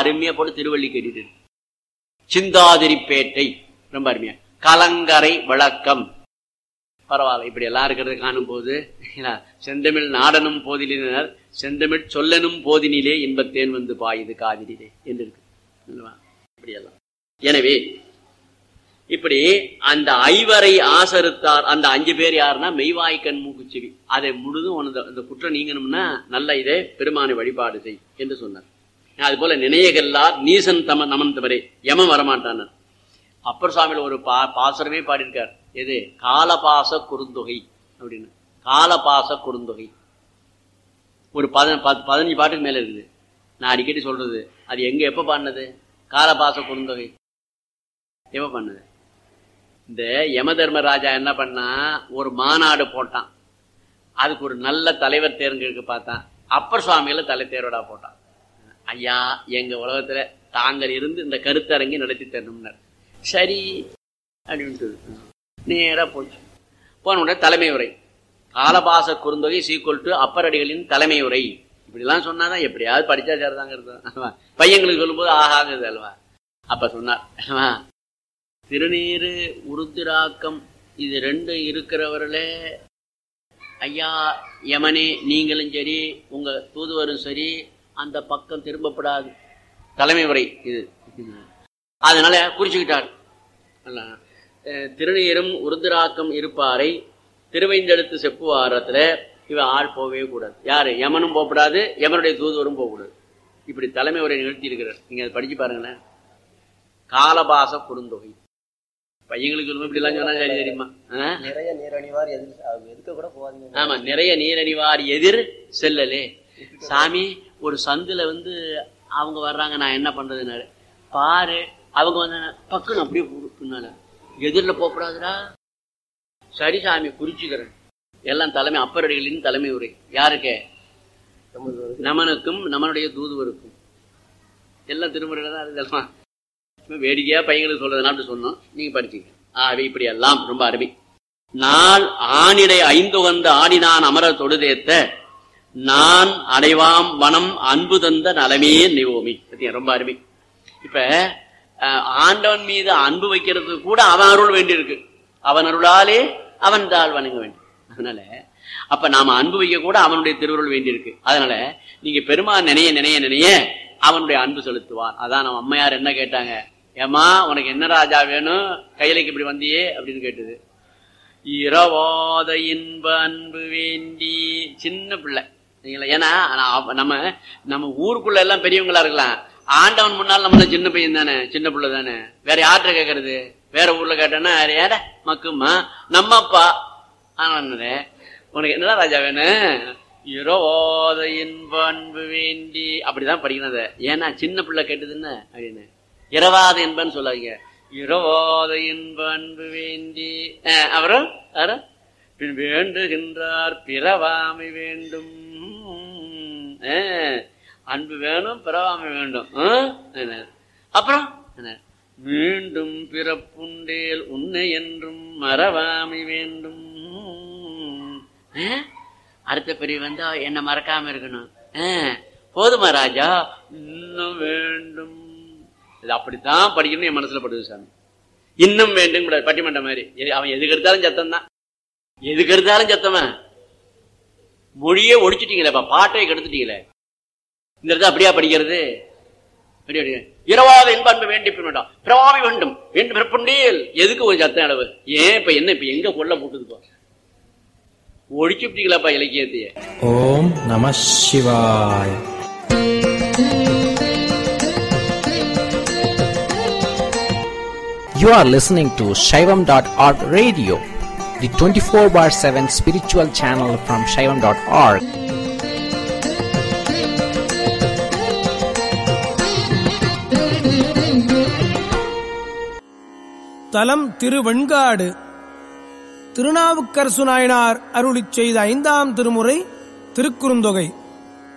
அருமையா போட்டு திருவள்ளி கேட்டு. சிந்தாதிரிப்பேட்டை ரொம்ப அருமையா. கலங்கரை விளக்கம் பரவாயில்ல. இப்படி எல்லாம் இருக்கிறது காணும் போது செந்தமிழ் நாடனும் போதிலினர் செந்தமிழ் சொல்லனும் போதினிலே இன்பத்தேன் வந்து பாயுது காதிரிலே என்று இருக்கு. இப்படியெல்லாம். எனவே இப்படி அந்த ஐவரை ஆசரித்தார். அந்த 5 பேர் யாருன்னா மெய்வாய்க்கண் மூக்குச்செவி. அதை முழுதும் அந்த குற்றம் நீங்கணும்னா நல்ல இதே பெருமானை வழிபாடு செய் என்று சொன்னார். அது போல நினையகல்லார் நீசன் நமன் தவறே யமன் வரமாட்டானார். அப்பர் சுவாமியில் ஒரு பாசுரமே பாடியிருக்கார். எது? காலபாச குறுந்தொகை அப்படின்னு. காலபாச குறுந்தொகை ஒரு 15 பாட்டுக்கு மேல இருக்குது. நான் அடிக்கடி சொல்றது அது எங்க எப்ப பாடினது? காலபாச குறுந்தொகை எப்ப பண்ணது? இந்த யம தர்மராஜா என்ன பண்ணா, ஒரு மாநாடு போட்டான். அதுக்கு ஒரு நல்ல தலைவர் தேர்ந்தெடுக்க பார்த்தான். அப்பர் சுவாமிகளை தலை தேர்வடா போட்டான். ஐயா, எங்க உலகத்துல தாங்கள் இருந்து இந்த கருத்தரங்கி நடத்தி தரணும்னார். சரி அப்படின்ட்டு நேரா போச்சு. போன உடனே தலைமை உரை காலபாச குறுந்தொகை சீக்குவல் டு அப்பர் அடிகளின் தலைமை உரை இப்படிலாம் சொன்னாதான் எப்படியாவது படிச்சா சேர்தாங்க. பையங்களுக்கு சொல்லும் போது ஆகாங்குது அல்வா. அப்ப சொன்னார், திருநீரு உருத்திராக்கம் இது 2 இருக்கிறவர்களே ஐயா யமனே, நீங்களும் சரி உங்க தூதுவரும் சரி அந்த பக்கம் திரும்பப்படாது. தலைமை உரை இது. அதனால குறிச்சுக்கிட்டார். திருநீரும் உருத்திராக்கம் இருப்பாரை திருவைந்தெடுத்து செப்புவாரத்துல இவன் ஆள் போகவே கூடாது. யாரு? யமனும் போகக்கூடாது, யமனுடைய தூதுவரும் போகக்கூடாது. இப்படி தலைமை உரை நிகழ்த்தி இருக்கிறார். நீங்க அதை படிச்சு பாருங்களேன். காலபாச குறுந்தொகை. பையங்களுக்கு இப்படி எல்லாம் சொன்னா சரி தெரியுமா? நிறைய நீரணிவார் எதிர்க்க கூட போவாங்க. ஆமா, நிறைய நீரணிவார் எதிர் செல்லலே. சாமி ஒரு சந்துல அவங்க வர்றாங்க, நான் என்ன பண்றதுனாரு பாரு. அவங்க பக்குன்னு அப்படியே பின்னால எதிரில் போகக்கூடாதுடா. சரி சாமி குறிச்சுக்கிறேன். எல்லாம் தலைமை அப்பரடிகளின் தலைமை உரை. யாருக்கு? நமனுக்கும் நமனுடைய தூதுவருக்கும். எல்லாம் திருமுறையில தான் இதெல்லாம் வேடிக்கையா பையங்களுக்கு சொல்றதுனால சொன்னோம். நீங்க படிச்சீங்க. இப்படி எல்லாம் ரொம்ப அருமை. நாள் ஆணிடை 5 வந்து ஆடினான் அமர தொடுதேத்த நான் அடைவாம் வனம் அன்பு தந்த நலமே நிவோமி. ரொம்ப அருமை. இப்ப ஆண்டவன் மீது அன்பு வைக்கிறது கூட அவன் அருள் வேண்டி இருக்கு. அவன் அருளாலே அவன் தாள் வணங்க வேண்டும். அதனால அப்ப நாம அன்பு வைக்க கூட அவனுடைய திருவருள் வேண்டி இருக்கு. அதனால நீங்க பெருமான் நினைய நினைய நினைய அவனுடைய அன்பு செலுத்துவான். அதான் நம்ம அம்மையார் என்ன கேட்டாங்க, ஏமா உனக்கு என்ன ராஜா வேணும், கையிலைக்கு இப்படி வந்தியே அப்படின்னு கேட்டது. இரவாத இன்ப அன்பு வேண்டி. சின்ன பிள்ளை. ஏன்னா நம்ம ஊருக்குள்ள எல்லாம் பெரியவங்களா இருக்கலாம். ஆண்டவன் முன்னால் நம்மள சின்ன பையன் தானே, சின்ன பிள்ளை தானே. வேற யார்கிட்ட கேட்கறது? வேற ஊர்ல கேட்டேன்னா ஏட மக்குமா நம்ம அப்பா. உனக்கு என்னடா ராஜா வேணும்? இரவாத இன்ப அன்பு வேண்டி. அப்படிதான் படிக்கணும். ஏன்னா சின்ன பிள்ளை கேட்டதுன்னு அப்படின்னு. இரவாத இன்பன்னு சொல்லாதீங்க. இரவாத இன்ப அன்பு வேண்டி. அப்புறம் வேண்டுகின்றார் பிறவாமை வேண்டும். அன்பு வேணும், பிறவாமை வேண்டும். அப்புறம் மீண்டும் பிறப்புண்டேல் உன்னை என்றும் மறவாமை வேண்டும். அடுத்த பிரிவு வந்தா என்ன மறக்காம இருக்கணும். போதுமா ராஜா? இன்னும் வேண்டும். இது அப்படித்தான் படிக்கணும். என் மனசுல படுது சாமி. இன்னும் வேண்டும் கூடாது. பட்டிமன்றம் மாதிரி அவன் எதுக்கு எடுத்தாலும் சத்தம் தான். எதுக்கு எடுத்தாலும் சத்தமா. மொழியே ஒடிச்சிட்டீங்களேப்பா, பாட்டையை கெடுத்துட்டீங்களே. இந்த இடத்துல அப்படியா படிக்கிறது? இரவாத இன்ப அன்பு வேண்டி பிறவாமை வேண்டும் வேண்டும் பிறப்புண்டேல். எதுக்கு ஒரு சத்தம் அளவு? ஏன் இப்ப என்ன இப்ப எங்க கொள்ள போட்டுதுப்பா? ஒழிச்சுட்டீங்களாப்பா இலக்கியத்தையே. ஓம் நம சிவாய. You are listening to Shaivam.org radio, the 24/7 spiritual channel from Shaivam.org. தலம் திருவெண்காடு. திருநாவுக்கரசு நாயனார் அருளிச் செய்த 5ஆம் திருமுறை திருக்குறுந்தொகை.